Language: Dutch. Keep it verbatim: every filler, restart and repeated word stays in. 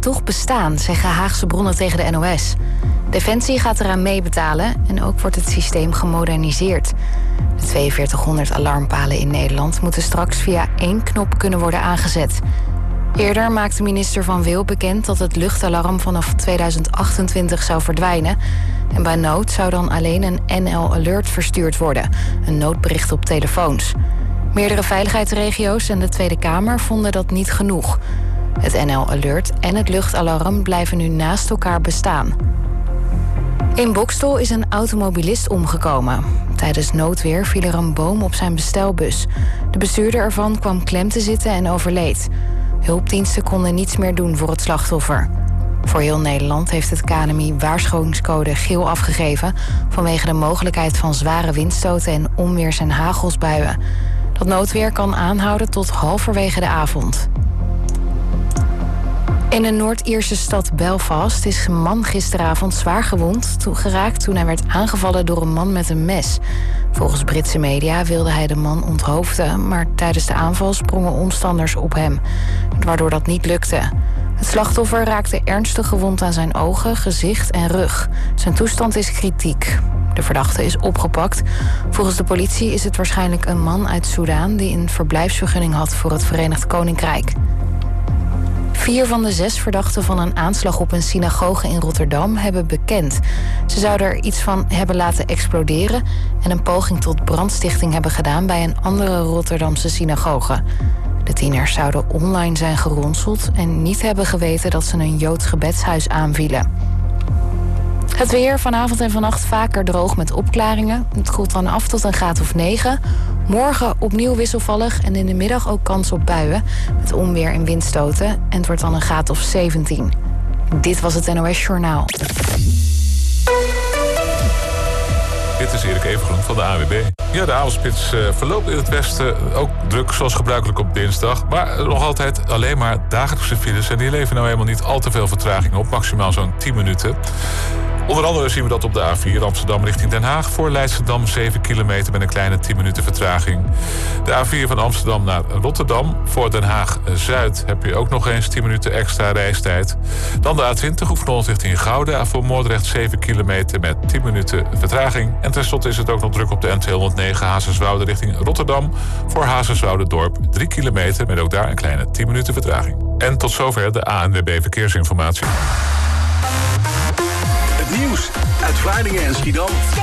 toch bestaan, zeggen Haagse bronnen tegen de N O S. Defensie gaat eraan meebetalen en ook wordt het systeem gemoderniseerd. De tweeënveertighonderd alarmpalen in Nederland moeten straks via één knop kunnen worden aangezet. Eerder maakte minister Van Wil bekend dat het luchtalarm vanaf tweeduizend achtentwintig zou verdwijnen. En bij nood zou dan alleen een N L Alert verstuurd worden, een noodbericht op telefoons. Meerdere veiligheidsregio's en de Tweede Kamer vonden dat niet genoeg. Het N L Alert en het luchtalarm blijven nu naast elkaar bestaan. In Boxtel is een automobilist omgekomen. Tijdens noodweer viel er een boom op zijn bestelbus. De bestuurder ervan kwam klem te zitten en overleed. Hulpdiensten konden niets meer doen voor het slachtoffer. Voor heel Nederland heeft het K N M I waarschuwingscode geel afgegeven vanwege de mogelijkheid van zware windstoten en onweers- en hagelsbuien. Dat noodweer kan aanhouden tot halverwege de avond. In de Noord-Ierse stad Belfast is een man gisteravond zwaar gewond geraakt toen hij werd aangevallen door een man met een mes. Volgens Britse media wilde hij de man onthoofden, maar tijdens de aanval sprongen omstanders op hem, waardoor dat niet lukte. Het slachtoffer raakte ernstig gewond aan zijn ogen, gezicht en rug. Zijn toestand is kritiek. De verdachte is opgepakt. Volgens de politie is het waarschijnlijk een man uit Soedan die een verblijfsvergunning had voor het Verenigd Koninkrijk. Vier van de zes verdachten van een aanslag op een synagoge in Rotterdam hebben bekend. Ze zouden er iets van hebben laten exploderen en een poging tot brandstichting hebben gedaan bij een andere Rotterdamse synagoge. De tieners zouden online zijn geronseld en niet hebben geweten dat ze een Joods gebedshuis aanvielen. Het weer vanavond en vannacht vaker droog met opklaringen. Het koelt dan af tot een graad of negen. Morgen opnieuw wisselvallig en in de middag ook kans op buien met onweer en windstoten. En het wordt dan een graad of zeventien. Dit was het N O S Journaal. Dit is Erik Evengroen van de A W B. Ja, de avondspits uh, verloopt in het westen ook druk zoals gebruikelijk op dinsdag. Maar nog altijd alleen maar dagelijkse files. En die leveren nou helemaal niet al te veel vertraging op. Maximaal zo'n tien minuten. Onder andere zien we dat op de A vier Amsterdam richting Den Haag. Voor Leidschendam zeven kilometer met een kleine tien minuten vertraging. De A vier van Amsterdam naar Rotterdam. Voor Den Haag-Zuid heb je ook nog eens tien minuten extra reistijd. Dan de A twintig Oefenholland richting Gouda. Voor Moordrecht zeven kilometer met tien minuten vertraging. En tenslotte is het ook nog druk op de N tweehonderdnegen Hazerswoude richting Rotterdam. Voor Hazerswoude-dorp drie kilometer met ook daar een kleine tien minuten vertraging. En tot zover de A N W B Verkeersinformatie. Het nieuws uit Vlaardingen en Schiedam.